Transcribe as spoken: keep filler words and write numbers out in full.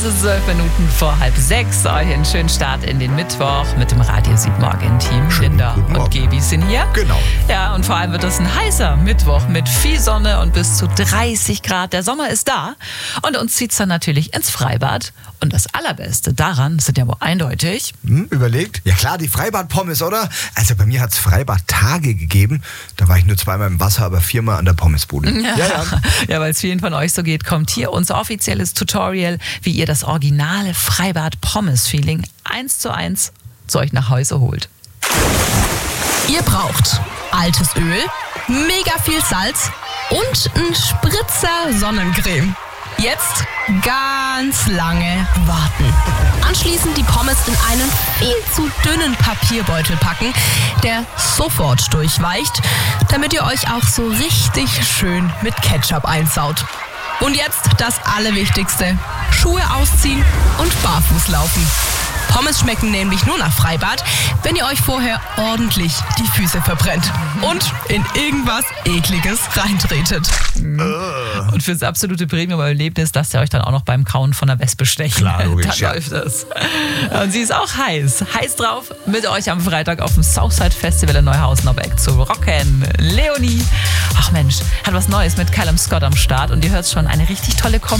Es ist zwölf Minuten vor halb sechs. Euch einen schönen Start in den Mittwoch mit dem Radio Sieben Morgen-Team. Linda und Gebi sind hier. Genau. Ja, und vor allem wird es ein heißer Mittwoch mit viel Sonne und bis zu dreißig Grad. Der Sommer ist da und uns zieht es dann natürlich ins Freibad. Und das Allerbeste daran sind ja wohl eindeutig. Hm, überlegt? Ja klar, die Freibad-Pommes, oder? Also bei mir hat es Freibad-Tage gegeben. Da war ich nur zweimal im Wasser, aber viermal an der Pommesbude. Ja, ja, ja. ja weil es vielen von euch so geht, kommt hier unser offizielles Tutorial, wie ihr das originale Freibad-Pommes-Feeling eins zu eins zu euch nach Hause holt. Ihr braucht altes Öl, mega viel Salz und einen Spritzer Sonnencreme. Jetzt ganz lange warten. Anschließend die Pommes in einen viel zu dünnen Papierbeutel packen, der sofort durchweicht, damit ihr euch auch so richtig schön mit Ketchup einsaut. Und jetzt das Allerwichtigste: Schuhe ausziehen und barfuß laufen. Pommes schmecken nämlich nur nach Freibad, wenn ihr euch vorher ordentlich die Füße verbrennt und in irgendwas Ekliges reintretet. Und fürs absolute Premium-Erlebnis lasst ihr euch dann auch noch beim Kauen von der Wespe stechen. Klar, logisch, Dann ja. läuft es. Und sie ist auch heiß. Heiß drauf, mit euch am Freitag auf dem Southside Festival in Neuhausen auf Eck zu rocken. Leonie, ach Mensch, hat was Neues mit Callum Scott am Start und ihr hört schon, eine richtig tolle Kombi.